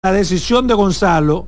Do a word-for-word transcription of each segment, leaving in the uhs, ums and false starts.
La decisión de Gonzalo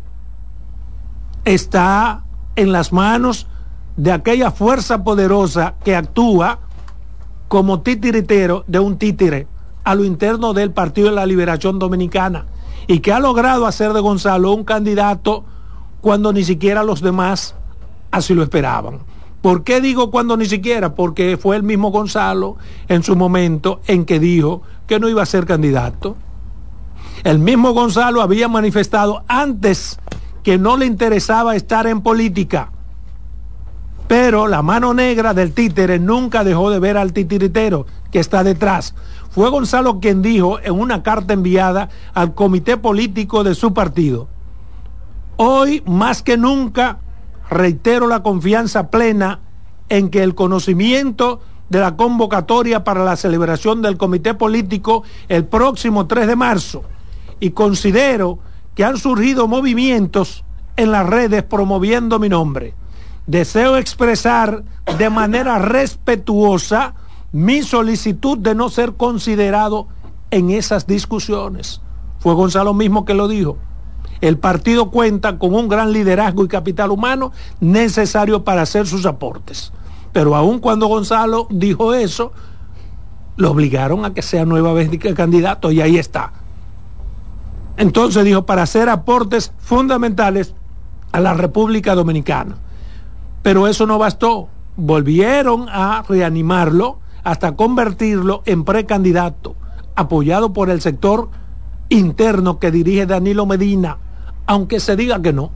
está en las manos de aquella fuerza poderosa que actúa como titiritero de un títere a lo interno del Partido de la Liberación Dominicana y que ha logrado hacer de Gonzalo un candidato cuando ni siquiera los demás así lo esperaban. ¿Por qué digo cuando ni siquiera? Porque fue el mismo Gonzalo en su momento en que dijo que no iba a ser candidato. El mismo Gonzalo había manifestado antes que no le interesaba estar en política, pero la mano negra del títere nunca dejó de ver al titiritero que está detrás. Fue Gonzalo quien dijo en una carta enviada al comité político de su partido: hoy más que nunca reitero la confianza plena en que el conocimiento de la convocatoria para la celebración del comité político el próximo tres de marzo, y considero que han surgido movimientos en las redes promoviendo mi nombre. Deseo expresar de manera respetuosa mi solicitud de no ser considerado en esas discusiones. Fue Gonzalo mismo que lo dijo. El partido cuenta con un gran liderazgo y capital humano necesario para hacer sus aportes. Pero aun cuando Gonzalo dijo eso, lo obligaron a que sea nueva vez candidato y ahí está. Entonces dijo, para hacer aportes fundamentales a la República Dominicana. Pero eso no bastó. Volvieron a reanimarlo hasta convertirlo en precandidato, apoyado por el sector interno que dirige Danilo Medina, aunque se diga que no.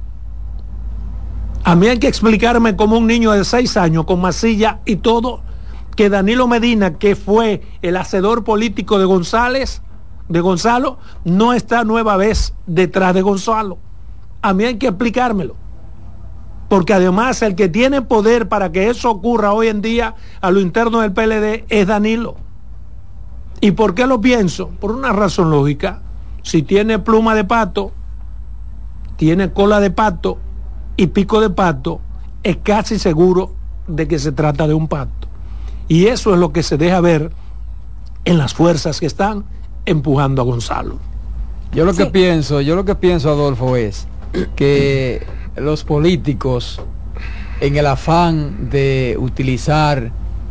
A mí hay que explicarme como un niño de seis años, con masilla y todo, que Danilo Medina, que fue el hacedor político de González, de Gonzalo, no está nueva vez detrás de Gonzalo. A mí hay que explicármelo, porque además el que tiene poder para que eso ocurra hoy en día a lo interno del P L D es Danilo. ¿Y por qué lo pienso? Por una razón lógica. Si tiene pluma de pato, tiene cola de pato y pico de pato, es casi seguro de que se trata de un pato. Y eso es lo que se deja ver en las fuerzas que están empujando a Gonzalo. Yo lo que Sí. pienso, yo lo que pienso, Adolfo, es que los políticos, en el afán de utilizar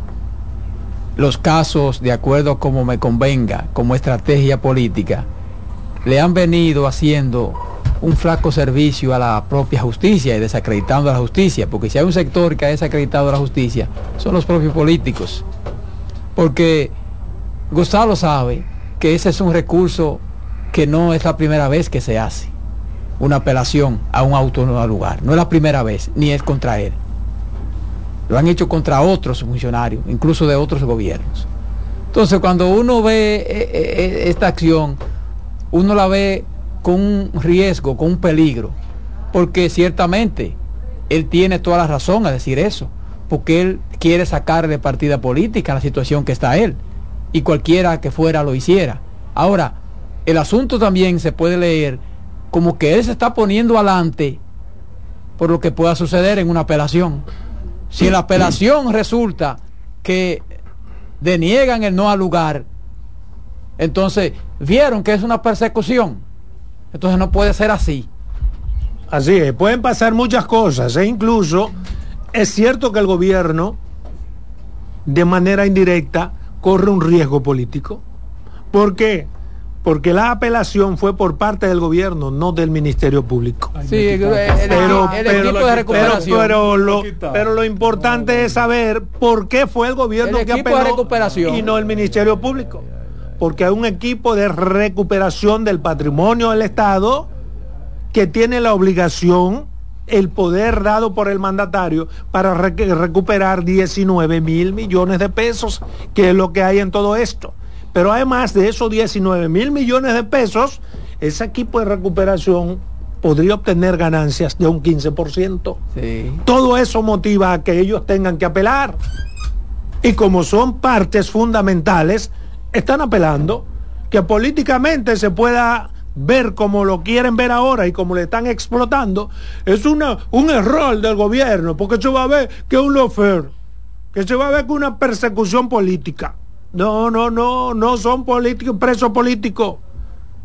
los casos de acuerdo como me convenga, como estrategia política, le han venido haciendo un flaco servicio a la propia justicia y desacreditando a la justicia, porque si hay un sector que ha desacreditado a la justicia, son los propios políticos. Porque Gonzalo sabe que ese es un recurso que no es la primera vez que se hace, una apelación a un auto no da lugar. No es la primera vez, ni es contra él. Lo han hecho contra otros funcionarios, incluso de otros gobiernos. Entonces, cuando uno ve eh, eh, esta acción, uno la ve con un riesgo, con un peligro, porque ciertamente él tiene toda la razón a decir eso, porque él quiere sacarle partida política a la situación que está él, y cualquiera que fuera lo hiciera. Ahora, el asunto también se puede leer como que él se está poniendo adelante por lo que pueda suceder en una apelación. Si en la apelación resulta que deniegan el no al lugar, entonces vieron que es una persecución. Entonces no puede ser así. Así es, pueden pasar muchas cosas, e incluso es cierto que el gobierno, de manera indirecta, corre un riesgo político. ¿Por qué? Porque la apelación fue por parte del gobierno, no del Ministerio Público. Sí, el, el, pero, el pero, equipo de recuperación. Pero, pero, lo, pero lo importante es saber por qué fue el gobierno el que equipo apeló de recuperación. y no el Ministerio Público. Porque hay un equipo de recuperación del patrimonio del Estado que tiene la obligación, el poder dado por el mandatario para re- recuperar diecinueve mil millones de pesos, que es lo que hay en todo esto. Pero además de esos diecinueve mil millones de pesos, ese equipo de recuperación podría obtener ganancias de un quince por ciento. Sí. Todo eso motiva a que ellos tengan que apelar. Y como son partes fundamentales, están apelando. Que políticamente se pueda ver como lo quieren ver ahora y como le están explotando, es una, un error del gobierno, porque se va a ver que es un lawfare, que se va a ver que es una persecución política. No, no, no, no son políticos, presos políticos.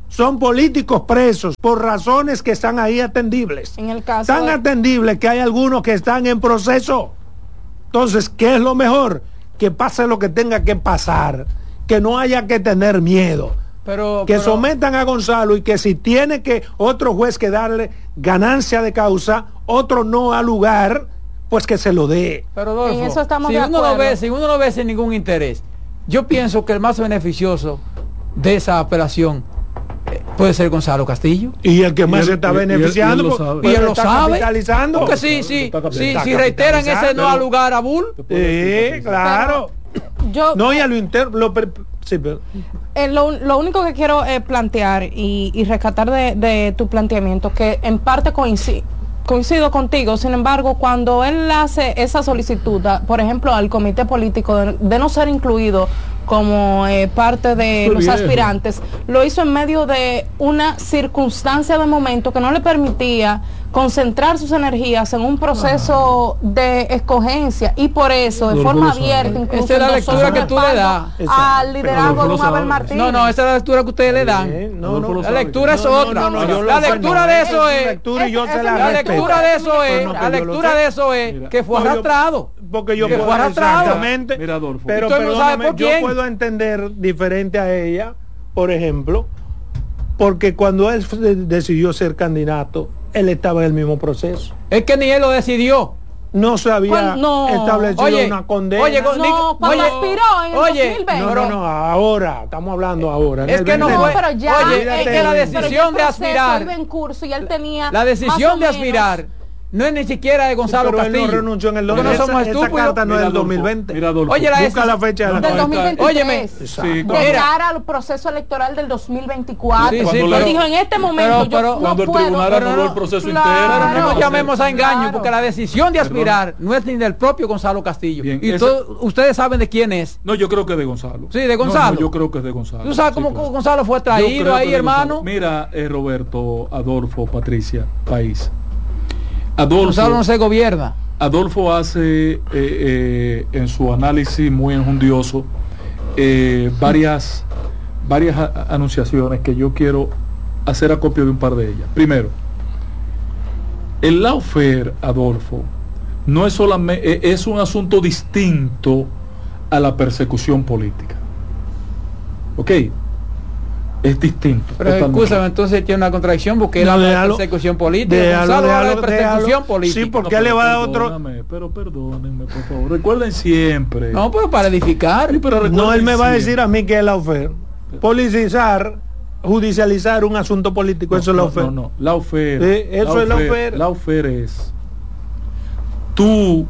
son políticos presos por razones que están ahí atendibles. En el caso tan de... atendibles que hay algunos que están en proceso. Entonces, ¿qué es lo mejor? Que pase lo que tenga que pasar, que no haya que tener miedo, pero, que pero... sometan a Gonzalo y que si tiene que otro juez que darle ganancia de causa, otro no al lugar, pues que se lo dé. Pero Adolfo, en eso estamos si de uno acuerdo. lo ve, si uno lo ve sin ningún interés, yo pienso que el más beneficioso de esa apelación eh, puede ser Gonzalo Castillo. Y el que más Y él- se está y- y él- beneficiando, y él lo pues, sabe. pues Y él lo está sabe. capitalizando. Porque sí, sí, Está sí, está si reiteran ese capitalizando. no al lugar a Bull, Sí, claro. Yo, No, y a lo interno, lo per- sí, pero eh, lo, lo único que quiero eh, plantear y, y rescatar de, de tu planteamiento, que en parte coincide, coincido contigo, sin embargo, cuando él hace esa solicitud, a- por ejemplo, al comité político de, de no ser incluido como eh, parte de Eso es los viejo. aspirantes, lo hizo en medio de una circunstancia de momento que no le permitía concentrar sus energías en un proceso de escogencia, y por eso de Adolfo forma lo sabe. abierta incluso Esa es la endosó lectura su que tú le respaldo das. Exacto. al liderazgo Adolfo de lo un Abel sabe. Martínez. no, no, esa es la lectura que ustedes le dan. Eh, no, Adolfo no, lo La sabe. lectura es No, no, otra. no, no, yo La lo sé, lectura no, de es eso su es. lectura y yo es- se es la mi La respeto. lectura de eso Pues es, no, que la yo lo lectura sé. de eso es Mira. que fue No, yo- arrastrado. Porque yo Que puedo fue arrastrado. exactamente, Mira, Adolfo. pero Y todo el mundo sabe perdóname, por yo quién. puedo entender diferente a ella, por ejemplo, porque cuando él f- decidió ser candidato, él estaba en el mismo proceso. Es que ni él lo decidió. No se había Cuando- no. establecido Oye, una condena. oye, con- No, cuando Oye, aspiró en el oye, dos mil veinte. no, no, no, ahora, estamos hablando ahora. en Es el que no veinte. fue- pero ya, Oye, es eh, que la pero ya decisión el de proceso aspirar- iba en curso y él tenía La más o decisión de menos- aspirar no es ni siquiera de Gonzalo Pero él no Castillo. renunció en el Porque no esa- somos esa estúpidos. carta no es Mira, del dos mil Adolfo, veinte. mira, Adolfo. Oye, la Busca decisión- la fecha de la del carta. dos mil veintitrés. Óyeme. Exacto. Sí, de Mira. cara al proceso electoral del dos mil veinticuatro. Sí, sí, Él pero- dijo, en este momento pero- yo pero- no Cuando el puedo. tribunal pero anuló no- el proceso claro. Pero interno. no nos Claro. llamemos a engaño, Claro. porque la decisión de aspirar no es ni del propio Gonzalo Castillo. Bien, y esa- todo- ustedes saben de quién es. No, yo creo que es de Gonzalo. Sí, de No, Gonzalo. no, yo creo que es de Gonzalo. ¿Tú sabes Sí, cómo claro. Gonzalo fue Yo traído creo que ahí, de hermano? Gonzalo. Mira, eh, Roberto, Adolfo, Patricia, País. Adolfo, Gonzalo no se gobierna. Adolfo hace eh, eh, en su análisis muy enjundioso eh, varias, varias a- anunciaciones que yo quiero hacer acopio de un par de ellas. Primero, el lawfare, Adolfo, no es solamente, es un asunto distinto a la persecución política. ¿Ok? Es distinto. Pero totalmente. escúchame, entonces tiene una contradicción porque él No, habla de déjalo, persecución política. déjalo, Gonzalo habla de déjalo, persecución déjalo. política. Sí, porque No, él le pero va a dar otro. perdóname, Pero perdónenme, por favor. Recuerden siempre. No, pero para edificar. Sí, pero recuerden No, él me va a siempre. decir a mí que es la oferta. Politizar, judicializar un asunto político, No, eso es la no, oferta. No, no, la oferta. Sí, eso es la oferta. La oferta es tú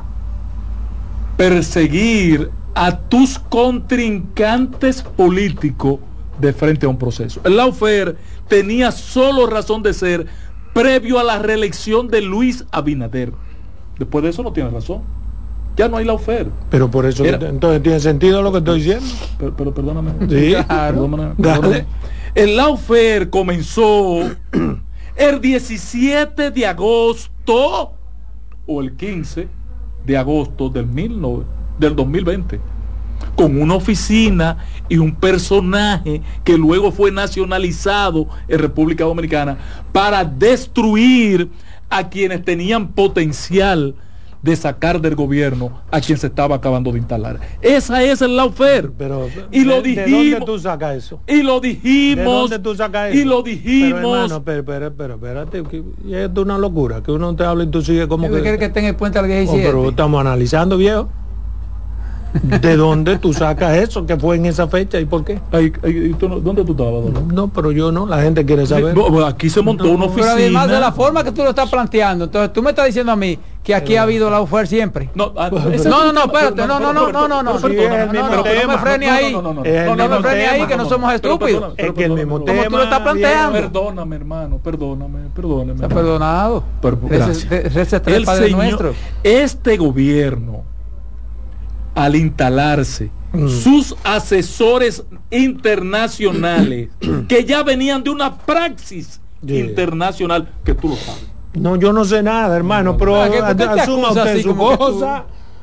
perseguir a tus contrincantes políticos de frente a un proceso. El lawfare tenía solo razón de ser previo a la reelección de Luis Abinader. Después de eso no tiene razón. Ya no hay lawfare. Pero por eso, Mira. que- entonces tiene sentido lo que estoy diciendo. Pero, pero perdóname. Sí, Perdóname, dale. perdóname. El lawfare comenzó el diecisiete de agosto o el quince de agosto del, mil nove- del dos mil veinte con una oficina y un personaje que luego fue nacionalizado en República Dominicana para destruir a quienes tenían potencial de sacar del gobierno a quien se estaba acabando de instalar. Esa es el lawfare. Pero, Y lo ¿de, ¿de dijimos. dónde tú sacas eso? Y lo ¿De dijimos. dónde tú sacas eso? Y lo Pero, dijimos. hermano, pero, pero, pero, espérate, que y esto es una locura, que uno te habla y tú sigues como ¿Qué que... quiere que esté en el puente al Oh, diecisiete? pero estamos analizando, viejo. ¿De dónde tú sacas eso? ¿Qué fue en esa fecha y por qué? Ay, ay, ¿y tú no- ¿Dónde tú estabas, Adolfo? No, pero yo no, la gente quiere saber. Sí, no, aquí se montó una Pero oficina. además de la forma que tú lo estás planteando, entonces tú me estás diciendo a mí que aquí ha habido la oferta siempre. No, ah, ese No, es no, un no, tema, espérate, pero, no, no, pero, no, no, no, pero, no, sí, perdóname, es el mismo no, no, pero, no me tema. frene no, ahí. no, no, no, Es el no, no, No me mismo frene ahí tema. que no somos Pero estúpidos. perdóname, Es pero que el perdóname, mismo perdóname. Como tú lo estás tema, planteando. viejo. Perdóname, hermano, perdóname, perdóname. Está hermano. perdonado. Pero, Ese- gracias. ese- ese es el El Padre señor- nuestro. Este gobierno, al instalarse, Mm. sus asesores internacionales, que ya venían de una praxis Yeah. internacional, que tú lo sabes. No, yo no sé nada, hermano, pero ¿Para qué? ¿Por qué te asuma acusa usted así su como que tú- cosa,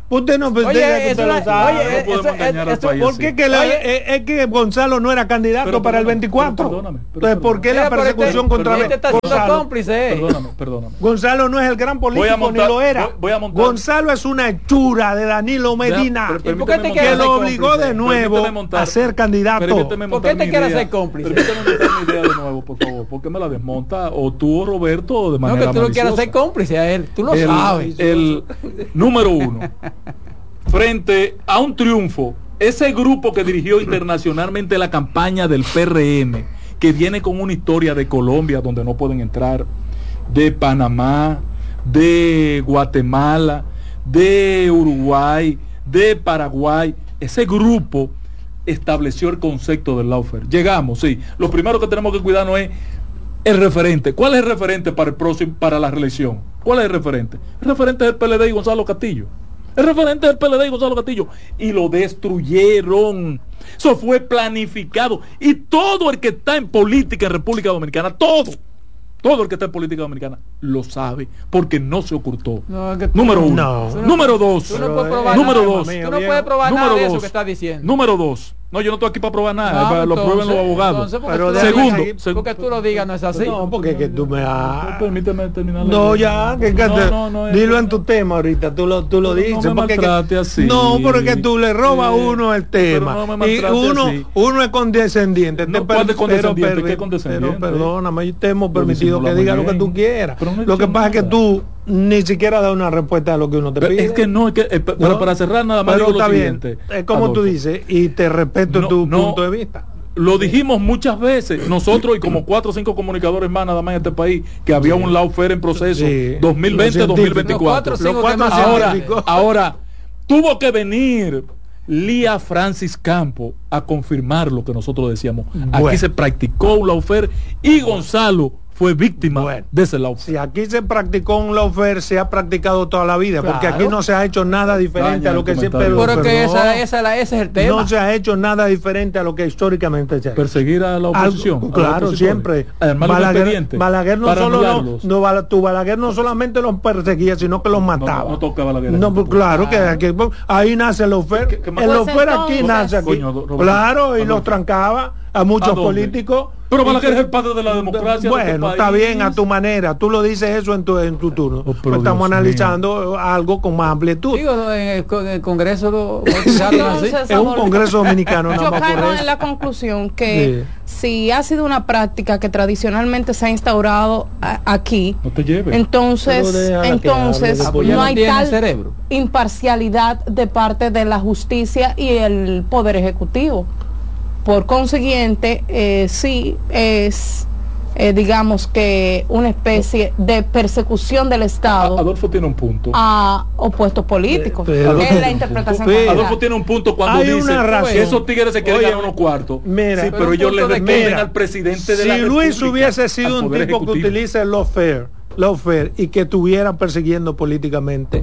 Usted no pues, Oye, diga que es usted una- lo sabe. oye, No podemos eso- engañar al eso- país ¿Por así. qué que le- Oye, es, es que Gonzalo no era candidato Pero para el perdóname, veinticuatro? pero perdóname, pero Entonces, ¿por qué la Mira, pero este- persecución contra perdóname, este está siendo Gonzalo? cómplice. eh. Perdóname, perdóname. Gonzalo no es el gran político, Voy a montar- ni lo era. voy- voy a montar- Gonzalo es una hechura de Danilo Medina, pero ¿Y por qué te permíteme quieres que ser lo obligó cómplice? de nuevo Permíteme montar- a ser candidato. Permíteme ¿Por qué montar te mi quieres idea. ser cómplice? Permíteme montar mi idea de nuevo, por favor. ¿Por qué me la desmonta? O tú o Roberto o de No, manera que tú no quieras maliciosa. ser cómplice a él. Tú lo el, sabes. el número uno, frente a un triunfo, ese grupo que dirigió internacionalmente la campaña del P R M, que viene con una historia de Colombia donde no pueden entrar, de Panamá, de Guatemala, de Uruguay, de Paraguay, ese grupo estableció el concepto del lawfare. Llegamos, sí. Lo primero que tenemos que cuidarnos es el referente. ¿Cuál es el referente para el próximo, para la reelección? ¿Cuál es el referente? El referente es el P L D y Gonzalo Castillo. El referente del P L D y Gonzalo Castillo. Y lo destruyeron. Eso fue planificado. Y todo el que está en política en República Dominicana, todo, todo el que está en política dominicana lo sabe, porque no se ocultó. No, es que tú- Número uno. No. Tú no- Número dos. Tú no puedes Pero, probar eh, número nada. dos. Tú no Número puedes probar Número nada de eso dos. que estás diciendo. Número dos. No, yo no estoy aquí para probar nada, No, para lo entonces- prueben los abogados. entonces, porque Pero tú lo déjame Segundo, digas- seg- porque tú lo digas no es así. No, porque es que tú me has... Permíteme terminar la No, idea. ya, que, que No, te- no, no, es- dilo en tu tema ahorita, tú lo, tú lo No, no dices. me porque que- maltrate así. No, porque tú le robas a Sí, uno el pero tema. no me y maltrate uno, así. uno es condescendiente. No, Te ¿cuál per- de condescendiente? pero- ¿Qué condescendiente? Pero perdóname, te hemos Lo permitido que disimulamos diga lo que bien. tú quieras. Pero no he Lo que dicho pasa es que nada. tú ni siquiera das una respuesta a lo que uno te Pero pide. es que no, es que, eh, pero No, para cerrar nada más pero digo lo está bien. siguiente. Es como tú Adolfo. dices, y te respeto No, tu no. punto de vista. Lo dijimos muchas veces, nosotros y como cuatro o cinco comunicadores más nada más en este país, que había un lawfare en proceso Sí. dos mil veinte Los dos mil científicos. veinticuatro. Los cuatro o cinco Los cuatro que más- Ahora, científicos. ahora, tuvo que venir Lía Francis Campo a confirmar lo que nosotros decíamos. Bueno. Aquí se practicó un lawfare y Gonzalo fue víctima Bueno. de ese lawfare. Si aquí se practicó un lawfare, se ha practicado toda la vida, porque Claro. aquí no se ha hecho nada diferente Daña a lo el que siempre. comentario. Pero que perdón, esa, esa, la- ese es el tema. no se ha hecho nada diferente a lo que históricamente se ha hecho. Perseguir a la oposición. Algo- a los claro, opositores. siempre. Armar un Balaguer, expediente Balaguer no para solo no, anularlos. no, Bala- tu Balaguer no solamente los perseguía, sino que los mataba. no, no toca Balaguer. No, pues, claro que aquí, ahí nace el lawfare. ¿Qué- qué más? El Pues lawfare aquí entonces- nace aquí. Coño, Roberto, Claro, y ¿a los dónde? trancaba a muchos ¿A dónde? políticos. Pero Y Balaguer que- es el padre de la democracia. de este Bueno, está país. bien, a tu manera. Tú lo dices eso en tu, en tu turno. Oh, pero Pues estamos Dios analizando algo con más amplitud. Digo, en el, con el Congreso lo bautizaron así. Entonces, Es un congreso dominicano nada Yo más por caigo eso. en la conclusión que si ha sido una práctica que tradicionalmente se ha instaurado a- aquí, No te lleves. entonces, Pero déjala que entonces hable, Ah, pues ya no no hay tiene tal cerebro. imparcialidad de parte de la justicia y el poder ejecutivo. Por consiguiente, eh, sí es, eh, digamos que una especie de persecución del Estado Adolfo tiene un punto. a opuestos políticos. Pero- es la interpretación Pero- que Adolfo da. tiene un punto cuando Hay dice una razón. que esos tigres se quieren Oye, ganar unos cuartos. mira, sí, pero pero un ellos le punto de responden Mira, al presidente de si la Luis República, hubiese sido al un Poder tipo que Ejecutivo. utilice el lawfare, lawfare y que estuviera persiguiendo políticamente,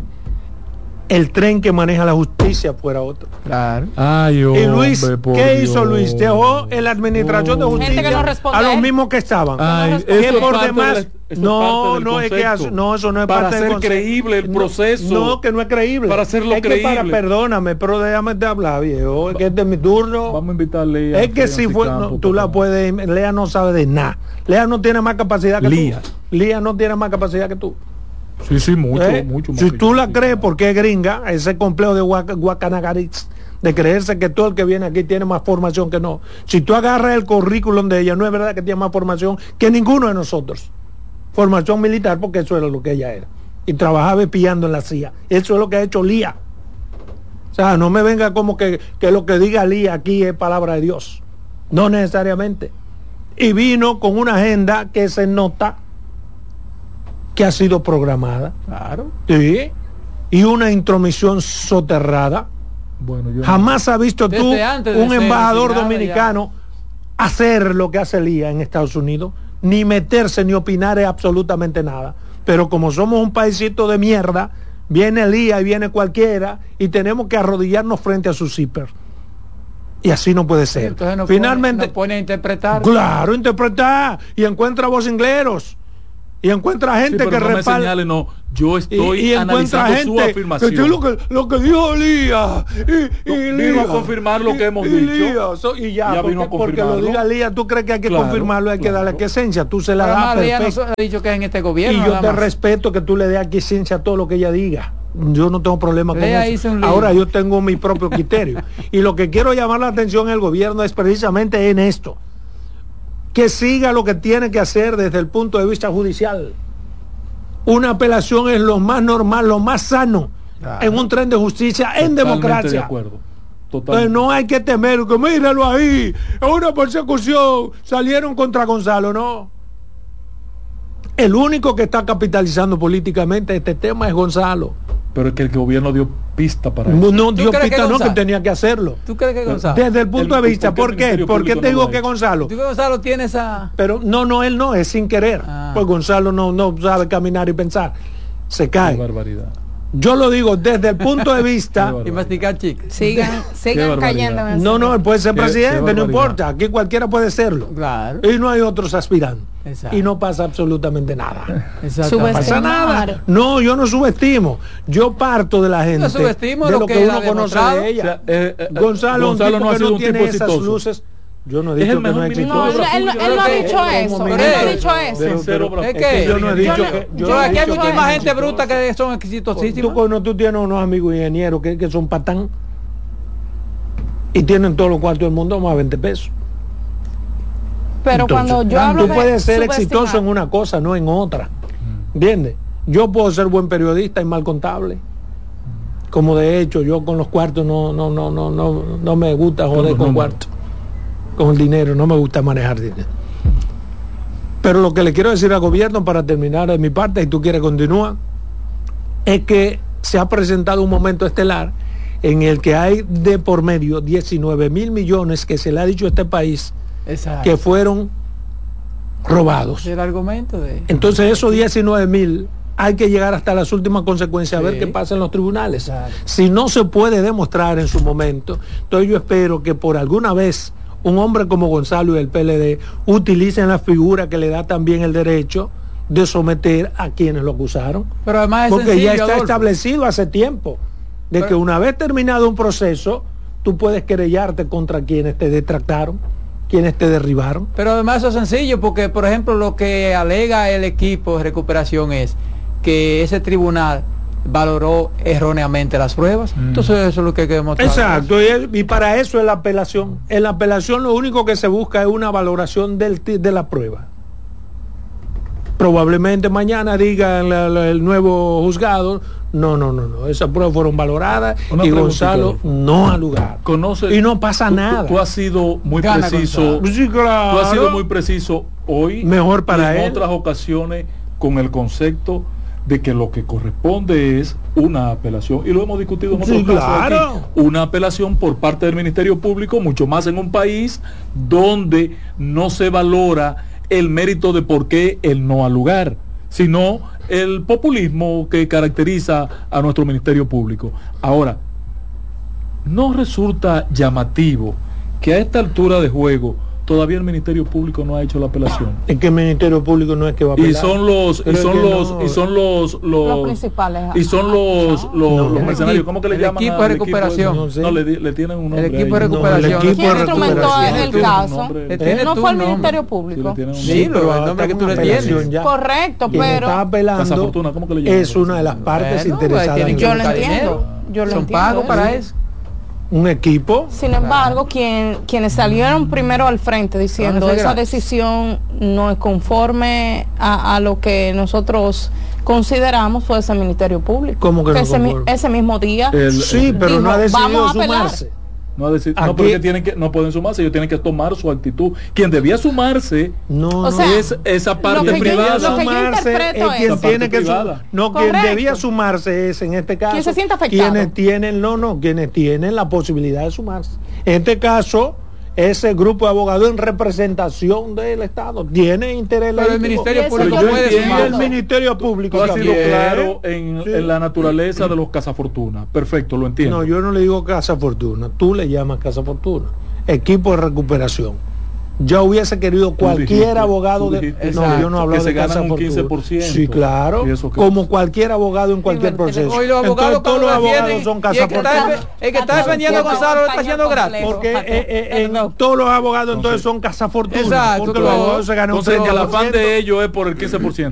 el tren que maneja la justicia fuera otro. Claro. Ay, Y Luis, hombre, por ¿qué hizo Dios. Luis? Dejó en la administración de Oh. justicia Gente que no responde a los a él. mismos que estaban. Ay, no eso que es por parte demás, del- eso es no, parte del no es que concepto. hace- no, eso no es para parte del hacer concepto. creíble el No, proceso. No, que no es creíble. Para hacerlo es que creíble. para, perdóname, pero déjame te hablar, viejo. Es que este es mi turno. Vamos a invitarle a Es que si fue, no, tú la puedes, Lea no sabe de nada. Lea no tiene más capacidad que Lía. tú. Lía no tiene más capacidad que tú. Sí, sí, mucho, ¿Eh? mucho más Si que tú yo, la sí, crees claro. porque es gringa, ese complejo de Guac- Guacanagaritz, de creerse que todo el que viene aquí tiene más formación que no. Si tú agarras el currículum de ella, no es verdad que tiene más formación que ninguno de nosotros. Formación militar, porque eso era lo que ella era. Y trabajaba espiando en la C I A. Eso es lo que ha hecho Lía. O sea, no me venga como que, que lo que diga Lía aquí es palabra de Dios. No necesariamente. Y vino con una agenda que se nota que ha sido programada. Claro. Sí. Y una intromisión soterrada. Bueno, yo Jamás ha visto tú Desde antes de un ser embajador designada dominicano hacer lo que hace Lía en Estados Unidos, ni meterse ni opinar en absolutamente nada. Pero como somos un paisito de mierda, viene Lía y viene cualquiera y tenemos que arrodillarnos frente a su zipper. Y así no puede ser. Entonces nos Finalmente, pone, nos pone a interpretar. claro, interpretar y encuentra vocingleros y encuentra gente Sí, pero que no me respalda. señale, no. Yo estoy y, y encuentra analizando gente su afirmación. que, lo que lo que dijo Elías y, No, y vino Elías, a confirmar lo que hemos y, dicho. y Elías, so- y ya, Ya porque, vino a porque lo confirmarlo. diga Elías, tú crees que hay que Claro, confirmarlo, hay que claro. darle quiesencia, tú se la Pero das además, Lía perfecto. nos ha dicho que es en este gobierno. Y yo nada te más. respeto que tú le des quiesencia a todo lo que ella diga. Yo no tengo problema con Lea eso. hizo un libro. Ahora yo tengo mi propio criterio. Y lo que quiero llamar la atención del gobierno es precisamente en esto. Que siga lo que tiene que hacer desde el punto de vista judicial. Una apelación es lo más normal, lo más sano Claro. en un tren de justicia, en Totalmente democracia. de acuerdo. Entonces Totalmente. no hay que temer, que míralo ahí, es una persecución, salieron contra Gonzalo, no. El único que está capitalizando políticamente este tema es Gonzalo. Pero es que el gobierno dio pista para eso. No, no dio crees que pista, no, que Gonzalo? tenía que hacerlo. ¿Tú crees que Gonzalo? Desde el punto El- de vista, ¿por ¿por qué el qué? Ministerio ¿Por qué Público te no digo lo ha que hecho? Gonzalo? ¿Tú crees que Gonzalo tiene esa...? Pero no, no, él no, es sin querer. Ah. Pues Gonzalo no, no sabe caminar y pensar. Se Qué cae. barbaridad. Yo lo digo desde el punto de vista. Qué Y masticar chicle. Sigan, sigan barbaridad. cayendo en ese No, no, él puede ser Qué- qué presidente, no barbaridad. importa. Aquí cualquiera puede serlo. Claro. Y no hay otros aspirantes. Exacto. Y no pasa absolutamente nada. Exactamente. No pasa Subestimar. nada. No, yo no subestimo. Yo parto de la gente. subestimo de lo lo que que él uno ha conoce demostrado. de ella. O sea, eh, eh, Gonzalo, Gonzalo un tipo no ha que sido no un tiene tipo esas exitoso. luces. Yo no he Es dicho el que mejor no es ministro No, exitoso. él, él no- él no ha dicho eso. Él no ha dicho eso. Sincero, bro. Es Es que que yo no he dicho yo no- que. Yo, no he aquí hay dicho mucha que más es gente exitoso. bruta que son Tú, exitosísimas. cuando tú tienes unos amigos ingenieros que, que son patán y tienen todos los cuartos del mundo más veinte pesos. Pero Entonces, cuando yo hablo tú de puedes ser subestimar, exitoso en una cosa, no en otra. ¿Entiendes? Yo puedo ser buen periodista y mal contable. Como de hecho, yo con los cuartos no, no, no, no, no, no me gusta joder los con números. cuartos. Con el dinero, no me gusta manejar dinero. Pero lo que le quiero decir al gobierno para terminar de mi parte, y tú quieres continuar, es que se ha presentado un momento estelar en el que hay de por medio diecinueve mil millones que se le ha dicho a este país Exacto. que fueron robados. El argumento de... Entonces esos diecinueve mil hay que llegar hasta las últimas consecuencias a ver Sí. qué pasa en los tribunales. Exacto. Si no se puede demostrar en su momento, entonces yo espero que por alguna vez un hombre como Gonzalo y el P L D utilicen la figura que le da también el derecho de someter a quienes lo acusaron. Pero además es Porque sencillo, ya está Adolfo. establecido hace tiempo de Pero- que una vez terminado un proceso, tú puedes querellarte contra quienes te detractaron, quienes te derribaron. Pero además eso es sencillo porque, por ejemplo, lo que alega el equipo de recuperación es que ese tribunal valoró erróneamente las pruebas. Mm. Entonces eso es lo que hay que demostrar. Exacto, y, es- y para eso es la apelación. En la apelación lo único que se busca es una valoración del, ti- de la prueba. Probablemente mañana diga la- la- el nuevo juzgado, no, no, no, no, esas pruebas fueron valoradas Una y preguntita, Gonzalo Adolfo. no ha lugar. Conoce, Y no pasa tú- tú- nada. Tú, has sido muy Gana preciso. Gonzalo. Sí, claro. Tú has sido muy preciso hoy. Mejor para y en él. otras ocasiones con el concepto de que lo que corresponde es una apelación. Y lo hemos discutido en otros Sí, casos claro. aquí. Una apelación por parte del Ministerio Público, mucho más en un país donde no se valora el mérito de por qué el no al lugar, sino el populismo que caracteriza a nuestro Ministerio Público. Ahora, ¿no resulta llamativo que a esta altura de juego todavía el Ministerio Público no ha hecho la apelación? Es que el Ministerio Público no es que va a Y apelar. son los y Pero es son que los no. y son los los, Los principales. y son los los, No. los mercenarios. ¿Cómo que le El llaman equipo al de equipo recuperación. No, No sé. no, le, di- le tienen un nombre. equipo ahí. de No, recuperación. el equipo ¿Quién de instrumentó recuperación. el Tiene un caso? nombre. Le tiene No tu fue el nombre. Ministerio Sí, le Público. tienen un Sí, nombre. pero el hasta nombre que tú una le tienes. apelación ya. Correcto, Quien pero está apelando Casa Fortuna, ¿cómo que le llaman? es una de las partes Bueno, interesadas. tienen en que yo el- lo buscar entiendo. dinero. Yo lo Son entiendo, pagos ¿eh? para eso. un equipo. Sin embargo, quien, quienes salieron primero al frente diciendo Van a ser esa gratis. decisión no es conforme a, a lo que nosotros consideramos fue ese Ministerio Público. ¿Cómo que no ese, mi- conforme? ese mismo día El- Sí, pero dijo, no ha decidido vamos a apelar. sumarse. No, decir, no, Aquí- porque tienen que, no pueden sumarse, ellos tienen que tomar su actitud. Quien debía sumarse No, O no. sea, es esa lo parte que yo- privada. lo que yo Sumarse interpreto es quien es- tiene Esa que parte su- privada. no, quien Correcto. debía sumarse es en este caso Quien se sienta afectado. quienes tienen no no quienes tienen la posibilidad de sumarse. En este caso ese grupo de abogados en representación del Estado tiene interés Pero el legítimo. Ministerio Y eso Público yo puede entiendo. Y el sumarse. Ministerio Público Tú has sido también. claro en, Sí. en la naturaleza de los cazafortuna. Perfecto, lo entiendo. No, yo no le digo Casa Fortuna, tú le llamas Casa Fortuna. Equipo de recuperación. yo hubiese querido cualquier dijiste, abogado de dijiste, no, yo no hablo que se de casa ganan un fortuna. quince por ciento. Sí, claro, como cualquier abogado en cualquier proceso. Hoy los abogados, entonces, todos los abogados son casa fortuna. El que está defendiendo a Gonzalo lo está haciendo gratis. Porque eh, eh, en, todos los abogados entonces son casa fortuna. Exacto, porque los abogados se ganan un entonces el treinta por ciento. afán de ellos es por el quince por ciento.